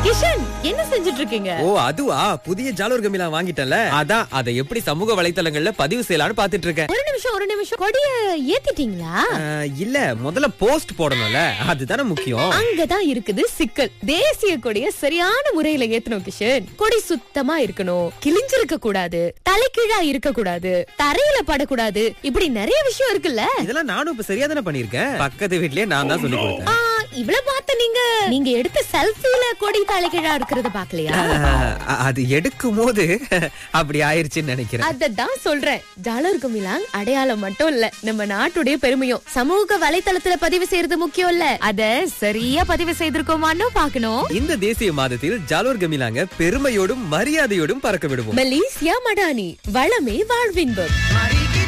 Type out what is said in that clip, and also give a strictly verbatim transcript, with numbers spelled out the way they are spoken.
கிஷன், என்ன செஞ்சுட்டு இருக்கீங்க? ஓ அதுவா, புதிய ஜாலூர் கமிலா வாங்கிட்டேன்ல, அதான் அதை எப்படி சமூக வலைத்தளங்கள்ல பதிவு செய்யலாம்னு பாத்துட்டு இருக்கேன். ஒரு நிமிஷம் ஒரு நிமிஷம் கொடிய ஏத்திட்டீங்களா? அஹ், இல்ல முதல்ல போஸ்ட் போடணும்ல, அதுதானே முக்கியம். அங்கதான் இருக்குது சிக்கல். தேசிய கொடிய சரியான முறையில ஏத்தணும் கிஷன். கொடி சுத்தமா இருக்கணும், கிழிஞ்சிருக்க கூடாது, தலைகீழா இருக்க கூடாது, தரையில படக்கூடாது, இப்படி நிறைய விஷயம் இருக்குல்ல. இதெல்லாம் நானும் இப்ப சரியா தானே பண்ணிருக்கேன். பக்கத்து வீட்லயே நான் தான் சொல்லி கொடுத்தேன். ஆ, இவ்வளவு பார்த்த நீங்க நீங்க எடுத்த செல்ஃபில கொடி தலைகீழா இருக்கிறத பாக்கலையா? அஹ், அது எடுக்கும் போது அப்படி ஆயிருச்சுன்னு நினைக்கிறேன். அததான் சொல்றேன். ஜாலூர் கமிலாங் அடையாளம் மட்டும் இல்ல, நம்ம நாட்டுடைய பெருமையும். சமூக வலைத்தளத்துல பதிவு செய்யறது முக்கியம் இல்ல, அத சரியா பதிவு செய்திருக்கோமான்னு பாக்கணும். இந்த தேசிய மாதத்தில் ஜாலூர் கமிலாங்க பெருமையோடும் மரியாதையோடும் பறக்க விடுவோம். மலேசியா மடானி, வளமே வாழ்வின்பம்.